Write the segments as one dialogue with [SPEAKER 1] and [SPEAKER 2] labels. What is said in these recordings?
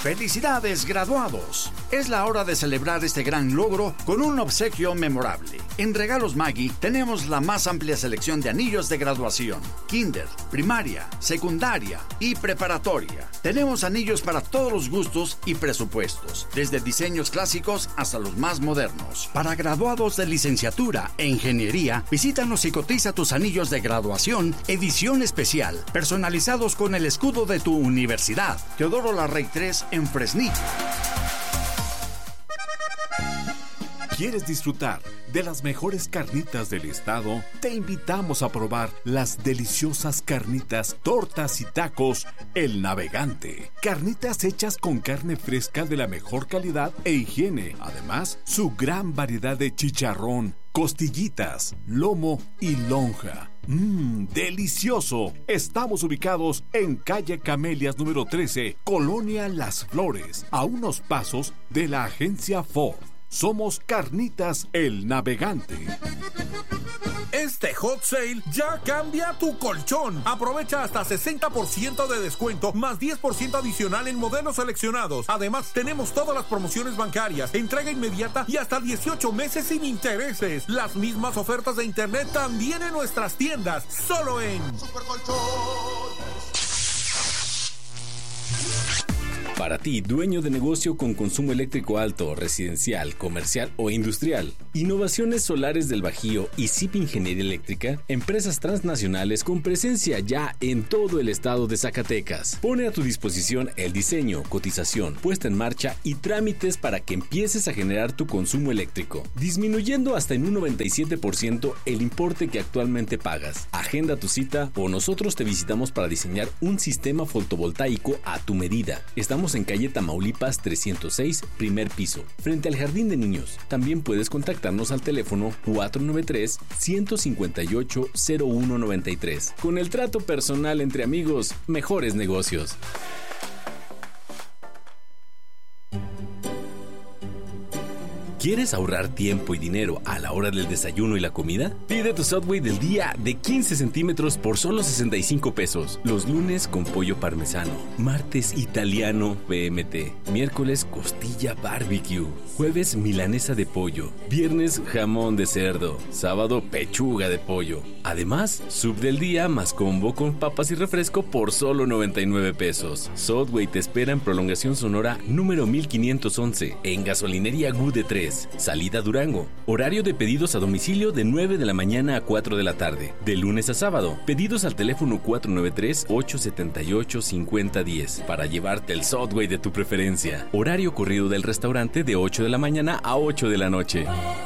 [SPEAKER 1] ¡Felicidades, graduados! Es la hora de celebrar este gran logro con un obsequio memorable. En Regalos Maggi tenemos la más amplia selección de anillos de graduación, kinder, primaria, secundaria y preparatoria. Tenemos anillos para todos los gustos y presupuestos, desde diseños clásicos hasta los más modernos. Para graduados de licenciatura e ingeniería, visítanos y cotiza tus anillos de graduación edición especial, personalizados con el escudo de tu universidad. Teodoro Larrey 3 en Fresnillo.
[SPEAKER 2] ¿Quieres disfrutar de las mejores carnitas del estado? Te invitamos a probar las deliciosas carnitas, tortas y tacos El Navegante. Carnitas hechas con carne fresca de la mejor calidad e higiene. Además, su gran variedad de chicharrón, costillitas, lomo y lonja. ¡Delicioso! Estamos ubicados en calle Camelias número 13, Colonia Las Flores, a unos pasos de la agencia Ford. Somos Carnitas El Navegante.
[SPEAKER 3] Este hot sale ya cambia tu colchón. Aprovecha hasta 60% de descuento más 10% adicional en modelos seleccionados. Además, tenemos todas las promociones bancarias, entrega inmediata y hasta 18 meses sin intereses. Las mismas ofertas de internet también en nuestras tiendas, solo en Supercolchones.
[SPEAKER 4] Para ti, dueño de negocio con consumo eléctrico alto, residencial, comercial o industrial, Innovaciones Solares del Bajío y CIP Ingeniería Eléctrica, empresas transnacionales con presencia ya en todo el estado de Zacatecas. Pone a tu disposición el diseño, cotización, puesta en marcha y trámites para que empieces a generar tu consumo eléctrico, disminuyendo hasta en un 97% el importe que actualmente pagas. Agenda tu cita o nosotros te visitamos para diseñar un sistema fotovoltaico a tu medida. Estamos en calle Tamaulipas 306, primer piso, frente al Jardín de Niños. También puedes contactarnos al teléfono 493-158-0193. Con el trato personal entre amigos, mejores negocios. ¿Quieres ahorrar tiempo y dinero a la hora del desayuno y la comida? Pide tu Subway del día de 15 centímetros por solo 65 pesos. Los lunes con pollo parmesano, martes italiano BMT, miércoles costilla barbecue, jueves milanesa de pollo, viernes jamón de cerdo, sábado pechuga de pollo. Además, sub del día más combo con papas y refresco por solo 99 pesos. Subway te espera en Prolongación Sonora número 1511, en Gasolinería Gude 3. Salida Durango. Horario de pedidos a domicilio de 9 de la mañana a 4 de la tarde. De lunes a sábado. Pedidos al teléfono 493-878-5010 para llevarte el Subway de tu preferencia. Horario corrido del restaurante de 8 de la mañana a 8 de la noche.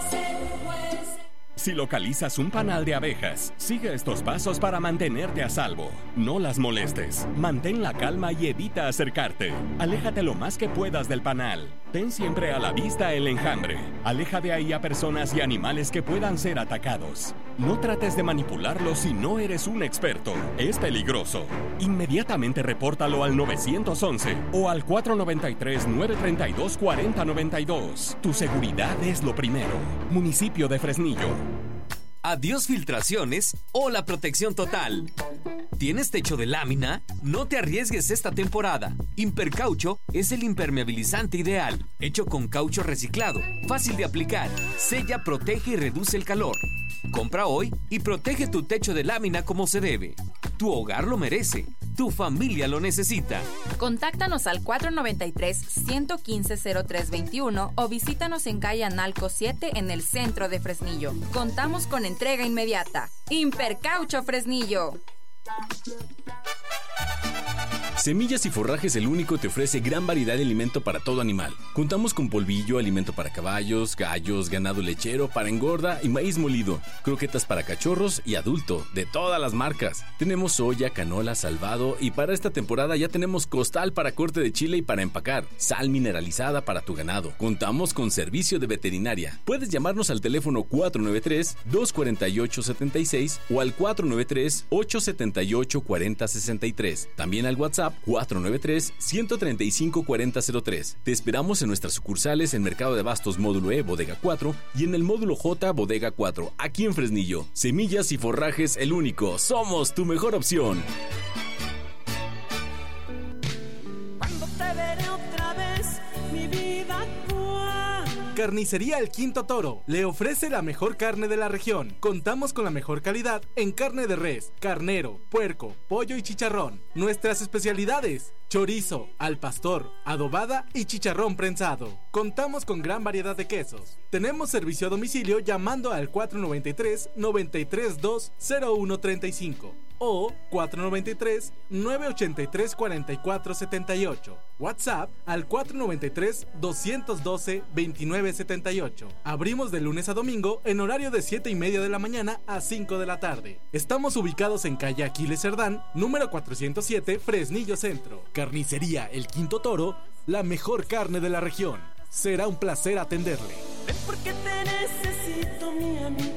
[SPEAKER 5] Si localizas un panal de abejas, sigue estos pasos para mantenerte a salvo. No las molestes. Mantén la calma y evita acercarte. Aléjate lo más que puedas del panal. Ten siempre a la vista el enjambre. Aleja de ahí a personas y animales que puedan ser atacados. No trates de manipularlo si no eres un experto. Es peligroso. Inmediatamente repórtalo al 911 o al 493-932-4092. Tu seguridad es lo primero. Municipio de Fresnillo.
[SPEAKER 6] Adiós filtraciones o la protección total. ¿Tienes techo de lámina? No te arriesgues esta temporada. Impercaucho es el impermeabilizante ideal, hecho con caucho reciclado, fácil de aplicar, sella, protege y reduce el calor. Compra hoy y protege tu techo de lámina como se debe. Tu hogar lo merece. Tu familia lo necesita.
[SPEAKER 7] Contáctanos al 493-115-0321 o visítanos en calle Analco 7 en el centro de Fresnillo. Contamos con entrega inmediata. Impercaucho Fresnillo.
[SPEAKER 4] Semillas y Forrajes El Único te ofrece gran variedad de alimento para todo animal. Contamos con polvillo, alimento para caballos, gallos, ganado lechero, para engorda y maíz molido, croquetas para cachorros y adulto, de todas las marcas. Tenemos soya, canola, salvado y para esta temporada ya tenemos costal para corte de chile y para empacar, sal mineralizada para tu ganado. Contamos con servicio de veterinaria. Puedes llamarnos al teléfono 493-248-76 o al 493-878-4063. También al WhatsApp 493-135-4003. Te esperamos en nuestras sucursales en Mercado de Abastos Módulo E, Bodega 4 y en el Módulo J, Bodega 4, aquí en Fresnillo. Semillas y Forrajes El Único. Somos tu mejor opción.
[SPEAKER 8] Cuando te veré otra vez mi vida actual.
[SPEAKER 9] Carnicería El Quinto Toro le ofrece la mejor carne de la región. Contamos con la mejor calidad en carne de res, carnero, puerco, pollo y chicharrón. Nuestras especialidades: chorizo, al pastor, adobada y chicharrón prensado. Contamos con gran variedad de quesos. Tenemos servicio a domicilio llamando al 493-932-0135 o 493-983-4478. WhatsApp al 493-212-2978. Abrimos de lunes a domingo en horario de 7:30 de la mañana a 5 de la tarde. Estamos ubicados en calle Aquiles Cerdán, número 407, Fresnillo Centro. Carnicería El Quinto Toro, la mejor carne de la región. Será un placer atenderle.
[SPEAKER 8] Porque te necesito, mi amiga.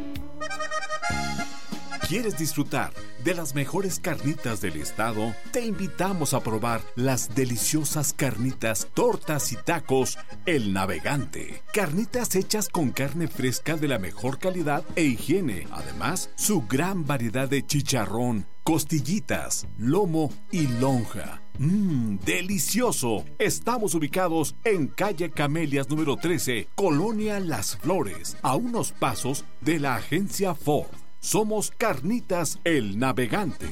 [SPEAKER 2] ¿Quieres disfrutar de las mejores carnitas del estado? Te invitamos a probar las deliciosas carnitas, tortas y tacos El Navegante. Carnitas hechas con carne fresca de la mejor calidad e higiene. Además, su gran variedad de chicharrón, costillitas, lomo y lonja. ¡Delicioso! Estamos ubicados en calle Camelias número 13, Colonia Las Flores, a unos pasos de la agencia Ford. Somos Carnitas El Navegante.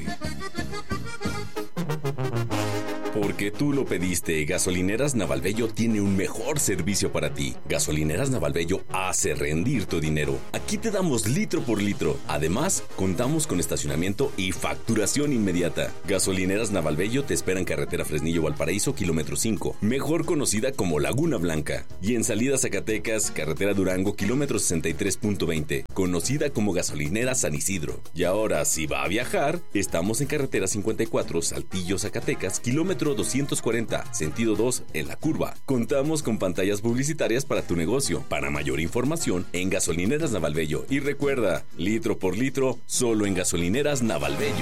[SPEAKER 4] Porque tú lo pediste, Gasolineras Navalbello tiene un mejor servicio para ti. Gasolineras Navalbello hace rendir tu dinero. Aquí te damos litro por litro. Además, contamos con estacionamiento y facturación inmediata. Gasolineras Navalbello te espera en carretera Fresnillo-Valparaíso, kilómetro 5, mejor conocida como Laguna Blanca. Y en salida Zacatecas, carretera Durango, kilómetro 63.20, conocida como Gasolinera San Isidro. Y ahora, si va a viajar, estamos en carretera 54, Saltillo, Zacatecas, kilómetro 240, sentido 2, en la curva. Contamos con pantallas publicitarias para tu negocio. Para mayor información, en Gasolineras Navalbello. Y recuerda, litro por litro, solo en Gasolineras Navalbello.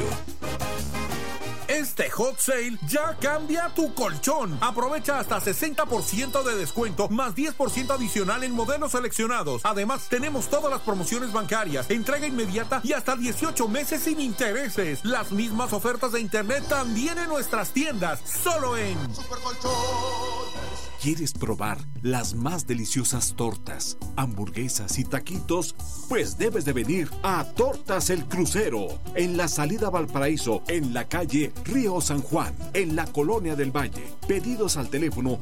[SPEAKER 3] Este Hot Sale ya cambia tu colchón. Aprovecha hasta 60% de descuento más 10% adicional en modelos seleccionados. Además, tenemos todas las promociones bancarias, entrega inmediata y hasta 18 meses sin intereses. Las mismas ofertas de internet también en nuestras tiendas, solo en
[SPEAKER 2] ¿Quieres probar las más deliciosas tortas, hamburguesas y taquitos? Pues debes de venir a Tortas El Crucero, en la salida Valparaíso, en la calle Río San Juan, en la Colonia del Valle. Pedidos al teléfono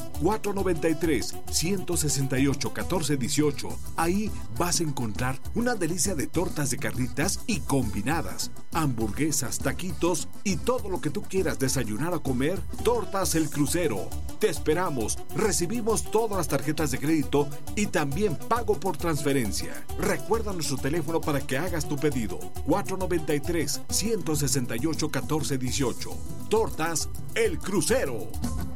[SPEAKER 2] 493-168-1418. Ahí vas a encontrar una delicia de tortas de carnitas y combinadas, hamburguesas, taquitos y todo lo que tú quieras desayunar o comer. Tortas El Crucero. Te esperamos. Recibimos todas las tarjetas de crédito y también pago por transferencia. Recuerda nuestro teléfono para que hagas tu pedido. 493-168-1418. Tortas El Crucero.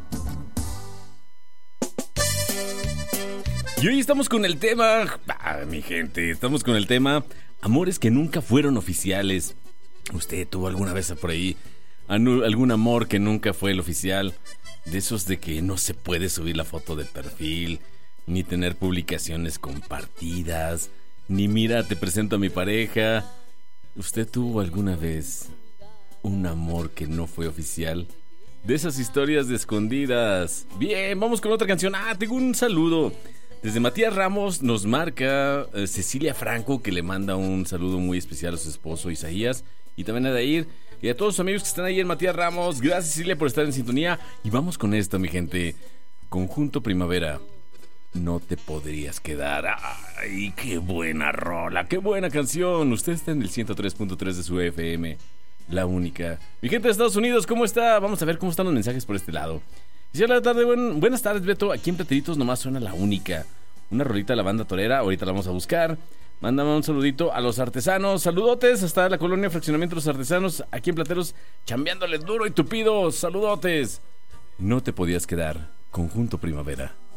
[SPEAKER 4] Y hoy estamos con el tema, mi gente, estamos con el tema amores que nunca fueron oficiales. ¿Usted tuvo alguna vez por ahí algún amor que nunca fue el oficial? De esos de que no se puede subir la foto de perfil, ni tener publicaciones compartidas, ni mira, te presento a mi pareja. ¿Usted tuvo alguna vez un amor que no fue oficial? De esas historias de escondidas. Bien, vamos con otra canción. Tengo un saludo. Desde Matías Ramos nos marca Cecilia Franco, que le manda un saludo muy especial a su esposo Isaías. Y también a Dair. Y a todos los amigos que están ahí en Matías Ramos, gracias Cecilia por estar en sintonía. Y vamos con esto, mi gente. Conjunto Primavera, no te podrías quedar. ¡Ay, qué buena rola! ¡Qué buena canción! Usted está en el 103.3 de su FM, la única. Mi gente de Estados Unidos, ¿cómo está? Vamos a ver cómo están los mensajes por este lado. Dice la tarde, buenas tardes, Beto. Aquí en Plateritos nomás suena la única. Una rolita de la banda torera, ahorita la vamos a buscar. Mándame un saludito a los artesanos. Saludotes hasta la colonia Fraccionamiento Los Artesanos, aquí en Plateros, chambeándole duro y tupido. Saludotes. No te podías quedar. Conjunto Primavera.